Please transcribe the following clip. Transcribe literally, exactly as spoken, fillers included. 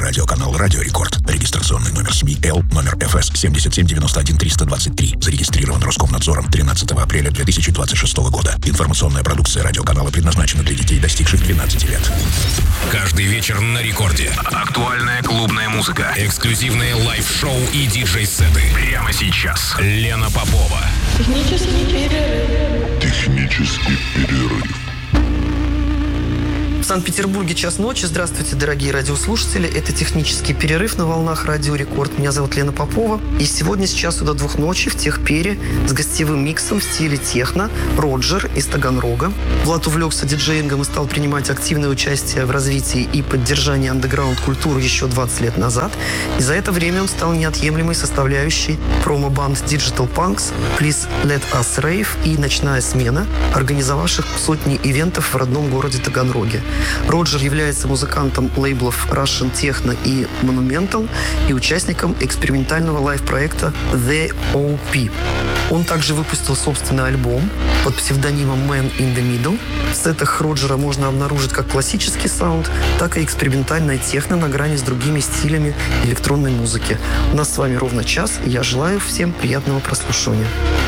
радиоканал «Радио Рекорд». Регистрационный номер СМИ Л, номер эф эс семь семь девять один триста двадцать три. Зарегистрирован Роскомнадзором тринадцатого апреля две тысячи двадцать шестого года. Информационная продукция радиоканала предназначена для детей, достигших двенадцати лет. Каждый вечер на Рекорде. Актуальная клубная музыка. Эксклюзивные лайв-шоу и диджей-сеты. Прямо сейчас. Лена Попова. Технический перерыв. Технический перерыв. В Санкт-Петербурге час ночи. Здравствуйте, дорогие радиослушатели. Это технический перерыв на волнах Радио Рекорд. Меня зовут Лена Попова. И сегодня с часу до двух ночи в Техпере с гостевым миксом в стиле техно Роджер из Таганрога. Влад увлекся диджеингом и стал принимать активное участие в развитии и поддержании андеграунд-культуры еще двадцать лет назад. И за это время он стал неотъемлемой составляющей промо-банд Digital Punks, Please Let Us Rave и «Ночная смена», организовавших сотни ивентов в родном городе Таганроге. Роджер является музыкантом лейблов Russian Techno и Monumental и участником экспериментального лайв-проекта The о пи. Он также выпустил собственный альбом под псевдонимом Man in the Middle. В сетах Роджера можно обнаружить как классический саунд, так и экспериментальное техно на грани с другими стилями электронной музыки. У нас с вами ровно час, и я желаю всем приятного прослушивания.